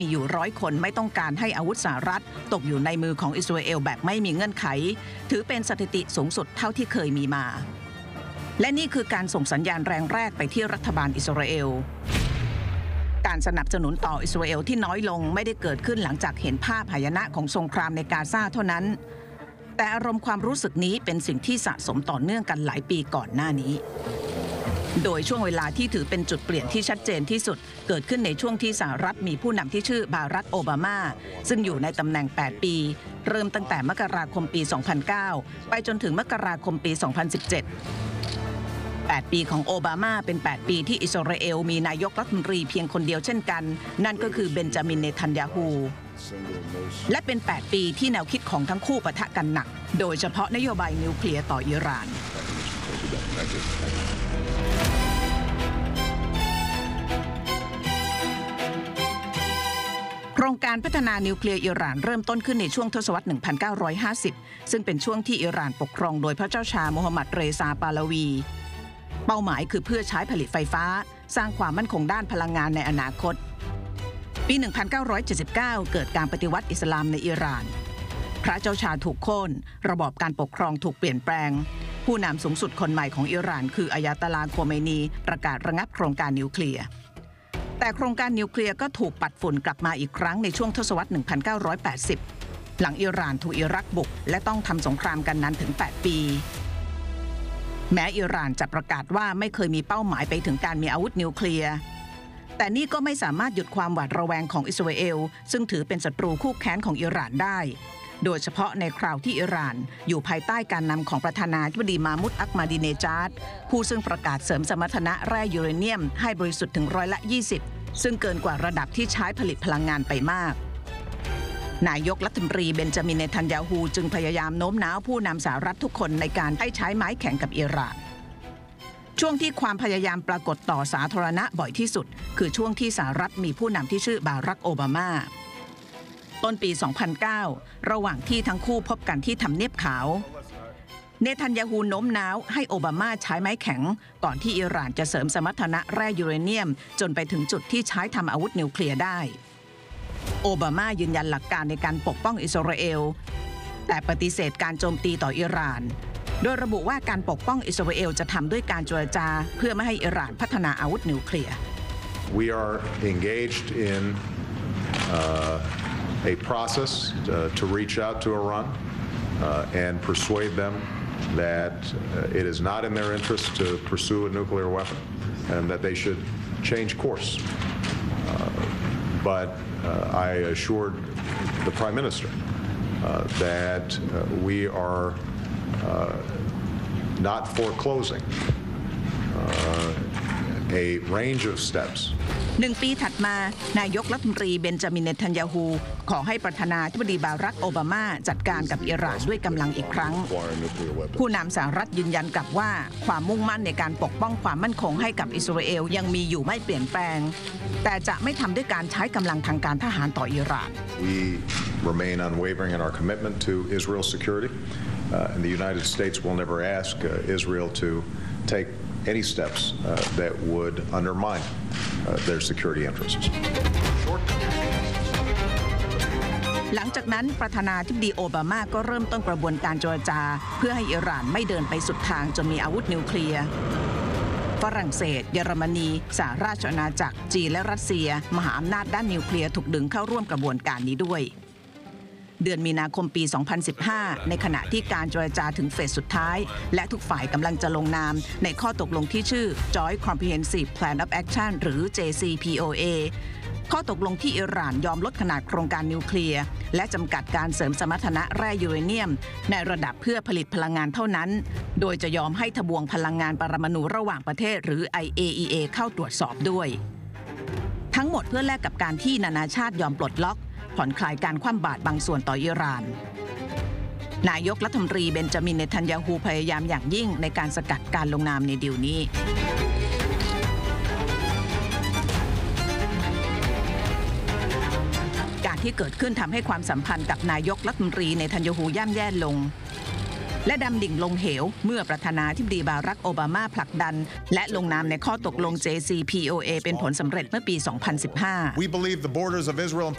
มีอยู่100 คนไม่ต้องการให้อาวุธสหรัฐตกอยู่ในมือของอิสราเอลแบบไม่มีเงื่อนไขถือเป็นสถิติสูงสุดเท่าที่เคยมีมาและนี่คือการส่งสัญญาณแรงแรกไปที่รัฐบาลอิสราเอลการสนับสนุนต่ออิสราเอลที่น้อยลงไม่ได้เกิดขึ้นหลังจากเห็นภาพหายนะของสงครามในกาซาเท่านั้นแต่อารมณ์ความรู้สึกนี้เป็นสิ่งที่สะสมต่อเนื่องกันหลายปีก่อนหน้านี้โดยช่วงเวลาที่ถือเป็นจุดเปลี่ยนที่ชัดเจนที่สุดเกิดขึ้นในช่วงที่สหรัฐมีผู้นำที่ชื่อบารักโอบามาซึ่งอยู่ในตำแหน่ง8 ปีเริ่มตั้งแต่มกราคมปี 2009 ไปจนถึงมกราคมปี 2017 8 ปีของโอบามาเป็น8 ปีที่อิสราเอลมีนายกรัฐมนตรีเพียงคนเดียวเช่นกันนั่นก็คือเบนจามินเนทันยาฮูและเป็น8 ปีที่แนวคิดของทั้งคู่ปะทะกันหนักโดยเฉพาะนโยบายนิวเคลียร์ต่ออิหร่านโครงการพัฒนานิวเคลียร์อิหร่านเริ่มต้นขึ้นในช่วงทศวรรษ 1950 ซึ่งเป็นช่วงที่อิหร่านปกครองโดยพระเจ้าชาโมฮัมหมัดเรซาปาลาวีเป้าหมายคือเพื่อใช้ผลิตไฟฟ้าสร้างความมั่นคงด้านพลังงานในอนาคตปี 1979 เกิดการปฏิวัติอิสลามในอิหร่านพระเจ้าชาถูกโค่นระบอบการปกครองถูกเปลี่ยนแปลงผู้นำสูงสุดคนใหม่ของอิหร่านคืออายาตอลาห์ โคเมนีประกาศระงับโครงการนิวเคลียร์แต่โครงการนิวเคลียร์ก็ถูกปัดฝุ่นกลับมาอีกครั้งในช่วงทศวรรษ 1980 หลังอิหร่านถูกอิรักบุกและต้องทำสงครามกันนานถึง 8 ปีแม้อิหร่านจะประกาศว่าไม่เคยมีเป้าหมายไปถึงการมีอาวุธนิวเคลียร์แต่นี่ก็ไม่สามารถหยุดความหวาดระแวงของอิสราเอลซึ่งถือเป็นศัตรูคู่แค้นของอิหร่านได้โดยเฉพาะในคราวที่อิหร่านอยู่ภายใต้การนำของประธานาธิบดีมามุดอักมาดีเนจาดผู้ซึ่งประกาศเสริมสมรรถนะแร่ยูเรเนียมให้บริสุทธิ์ถึง20%ซึ่งเกินกว่าระดับที่ใช้ผลิตพลังงานไปมากนายกรัฐมนตรีเบนจามินเนทันยาฮูจึงพยายามโน้มน้าวผู้นำสหรัฐทุกคนในการให้ใช้ไม้แข็งกับอิหร่านช่วงที่ความพยายามปรากฏต่อสาธารณะบ่อยที่สุดคือช่วงที่สหรัฐมีผู้นำที่ชื่อบารักโอบามาต้นปี 2009 ระหว่างที่ทั้งคู่พบกันที่ทำเนียบขาวเนทันยาฮูโน้มน้าวให้โอบามาใช้ไม้แข็งก่อนที่อิหร่านจะเสริมสมรรถนะแร่ยูเรเนียมจนไปถึงจุดที่ใช้ทำอาวุธนิวเคลียร์ได้โอบามายืนยันหลักการในการปกป้องอิสราเอลแต่ปฏิเสธการโจมตีต่ออิหร่านโดยระบุว่าการปกป้องอิสราเอลจะทำด้วยการเจรจาเพื่อไม่ให้อิหร่านพัฒนาอาวุธนิวเคลียร์ We are engaged in a process to reach out to Iran and persuade them that it is not in their interest to pursue a nuclear weapon and that they should change course. But I assured the Prime Minister that we are not foreclosing a range of steps. 1 ปีถัดมานายกรัฐมนตรีเบนจามินเนทันยาฮูขอให้ประธานาธิบดีบารักโอบามาจัดการกับอิหร่านด้วยกำลังอีกครั้งผู้นำสหรัฐยืนยันกลับว่าความมุ่งมั่นในการปกป้องความมั่นคงให้กับอิสราเอลยังมีอยู่ไม่เปลี่ยนแปลงแต่จะไม่ทำด้วยการใช้กำลังทางการทหารต่ออิหร่าน We remain unwavering in our commitment to Israel's security, and the United States will never ask Israel to take any steps that would undermine their security interests. หลังจากนั้นประธานาธิบดีโอบามาก็เริ่มต้นกระบวนการเจรจาเพื่อให้อิหร่านไม่เดินไปสุดทางจนมีอาวุธนิวเคลียร์ฝรั่งเศสเยอรมนีสหราชอาณาจักรจีนและรัสเซียมหาอำนาจด้านนิวเคลียร์ถูกดึงเข้าร่วมกระบวนการนี้ด้วยเดือนมีนาคมปี 2015 ในขณะที่การเจรจาถึงเฟสสุดท้ายและทุกฝ่ายกำลังจะลงนามในข้อตกลงที่ชื่อ Joint Comprehensive Plan of Action หรือ JCPOA ข้อตกลงที่อิหร่านยอมลดขนาดโครงการนิวเคลียร์และจำกัดการเสริมสมรรถนะแร่ยูเรเนียมในระดับเพื่อผลิตพลังงานเท่านั้นโดยจะยอมให้ทบวงพลังงานปรมาณูระหว่างประเทศหรือ IAEA เข้าตรวจสอบด้วยทั้งหมดเพื่อแลกกับการที่นานาชาติยอมปลดล็อกผ่อนคลายการคว่ำบาตรบางส่วนต่ออิหร่านนายกรัฐมนตรีเบนจามินเนทันยาฮูพยายามอย่างยิ่งในการสกัดการลงนามในดีลนี้การที่เกิดขึ้นทำให้ความสัมพันธ์กับนายกรัฐมนตรีเนทันยาฮูย่ำแย่ลงและดำดิ่งลงเหวเมื่อประธานาธิบดีบารักโอบามาผลักดันและลงนามในข้อตกลง JCPOA เป็นผลสำเร็จเมื่อปี 2015 We believe the borders of Israel and